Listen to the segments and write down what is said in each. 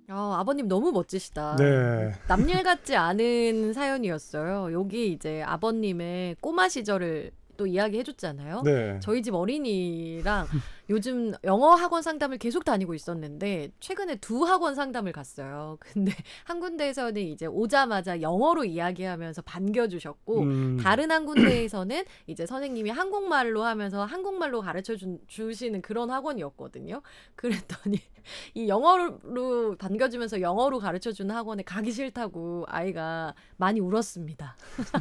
아버님 너무 멋지시다. 네. 남일 같지 않은 사연이었어요. 여기 이제 아버님의 꼬마 시절을 또 이야기해줬잖아요. 네. 저희 집 어린이랑 요즘 영어 학원 상담을 계속 다니고 있었는데 최근에 두 학원 상담을 갔어요. 근데 한 군데에서는 이제 오자마자 영어로 이야기하면서 반겨주셨고 다른 한 군데에서는 이제 선생님이 한국말로 하면서 한국말로 가르쳐 주시는 그런 학원이었거든요. 그랬더니 이 영어로 반겨주면서 영어로 가르쳐주는 학원에 가기 싫다고 아이가 많이 울었습니다.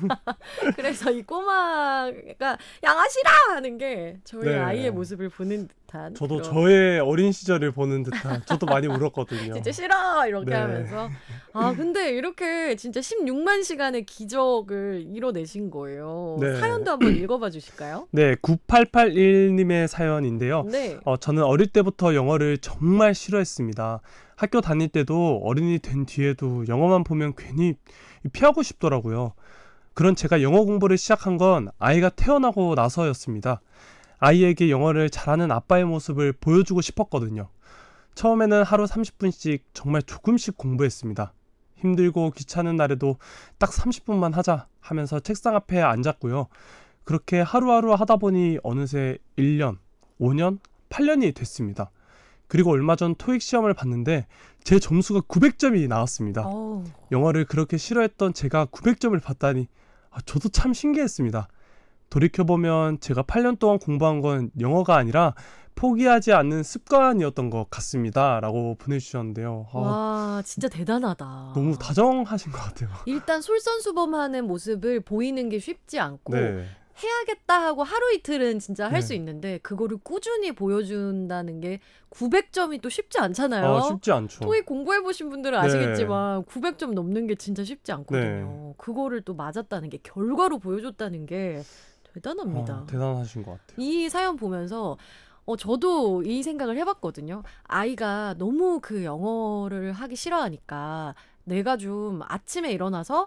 그래서 이 꼬마가 양아시라 하는 게 저희 네. 아이의 모습을 보는 듯한 저도 그런, 저의 어린 시절을 보는 듯한 저도 많이 울었거든요. 진짜 싫어 이렇게 네. 하면서 근데 이렇게 진짜 16만 시간의 기적을 이뤄내신 거예요. 네. 사연도 한번 읽어봐 주실까요? 네, 9881님의 사연인데요. 네. 저는 어릴 때부터 영어를 정말 싫어했습니다. 학교 다닐 때도 어른이 된 뒤에도 영어만 보면 괜히 피하고 싶더라고요. 그런 제가 영어 공부를 시작한 건 아이가 태어나고 나서였습니다. 아이에게 영어를 잘하는 아빠의 모습을 보여주고 싶었거든요. 처음에는 하루 30분씩 정말 조금씩 공부했습니다. 힘들고 귀찮은 날에도 딱 30분만 하자 하면서 책상 앞에 앉았고요. 그렇게 하루하루 하다 보니 어느새 1년, 5년, 8년이 됐습니다. 그리고 얼마 전 토익 시험을 봤는데 제 점수가 900점이 나왔습니다. 영어를 그렇게 싫어했던 제가 900점을 받다니 저도 참 신기했습니다. 돌이켜보면 제가 8년 동안 공부한 건 영어가 아니라 포기하지 않는 습관이었던 것 같습니다. 라고 보내주셨는데요. 와, 진짜 대단하다. 너무 다정하신 것 같아요. 일단 솔선수범하는 모습을 보이는 게 쉽지 않고 네. 해야겠다 하고 하루 이틀은 진짜 할 수 네. 있는데 그거를 꾸준히 보여준다는 게 900점이 또 쉽지 않잖아요. 쉽지 않죠. 토익 공부해보신 분들은 아시겠지만 900점 넘는 게 진짜 쉽지 않거든요. 그거를 또 맞았다는 게 결과로 보여줬다는 게 대단합니다. 대단하신 것 같아요. 이 사연 보면서 저도 이 생각을 해봤거든요. 아이가 너무 그 영어를 하기 싫어하니까 내가 좀 아침에 일어나서